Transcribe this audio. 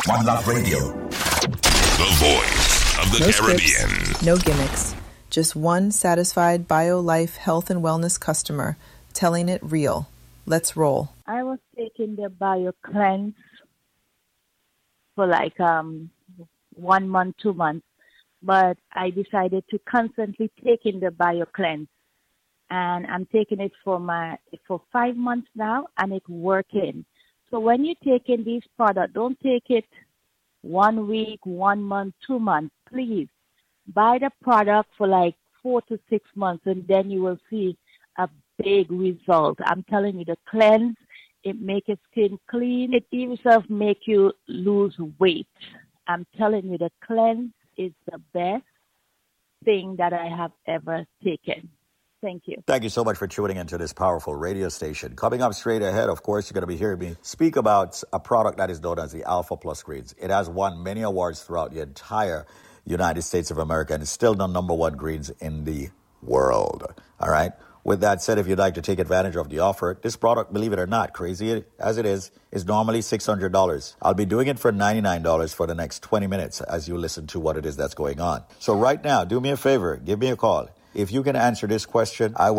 One Love Radio. The voice of the Caribbean. Scripts, no gimmicks. Just one satisfied BioLife health and wellness customer telling it real. Let's roll. I was taking the BioCleanse for like 1 month, 2 months, but I decided to constantly take in the BioCleanse, and I'm taking it for 5 months now, and it's working. So when you take in these products, don't take it 1 week, 1 month, 2 months. Please buy the product for like 4 to 6 months, and then you will see a big result. I'm telling you, the cleanse, it makes your skin clean. It even make you lose weight. I'm telling you, the cleanse is the best thing that I have ever taken. Thank you. Thank you so much for tuning into this powerful radio station. Coming up straight ahead, of course, you're going to be hearing me speak about a product that is known as the Alpha Plus Greens. It has won many awards throughout the entire United States of America, and it's still the number one greens in the world. All right? With that said, if you'd like to take advantage of the offer, this product, believe it or not, crazy as it is normally $600. I'll be doing it for $99 for the next 20 minutes as you listen to what it is that's going on. So right now, do me a favor, give me a call. If you can answer this question, I will